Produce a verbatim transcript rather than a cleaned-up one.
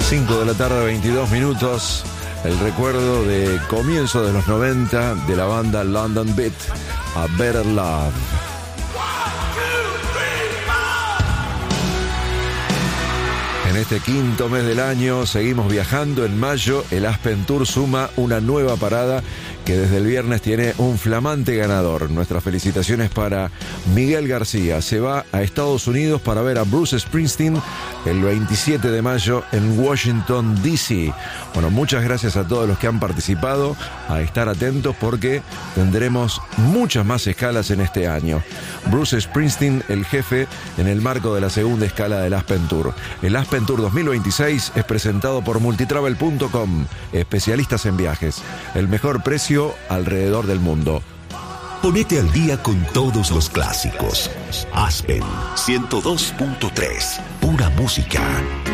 cinco de la tarde, veintidós minutos. El recuerdo de comienzo de los noventa de la banda London Beat, A Better Love. En este quinto mes del año seguimos viajando. En mayo el Aspen Tour suma una nueva parada que desde el viernes tiene un flamante ganador. Nuestras felicitaciones para Miguel García. Se va a Estados Unidos para ver a Bruce Springsteen el veintisiete de mayo en Washington, D C Bueno, muchas gracias a todos los que han participado, a estar atentos porque tendremos muchas más escalas en este año. Bruce Springsteen, el jefe, en el marco de la segunda escala del Aspen Tour. El Aspen Tour dos mil veintiséis es presentado por multitravel punto com, especialistas en viajes. El mejor precio alrededor del mundo. Ponete al día con todos los clásicos. Aspen ciento dos punto tres, pura música.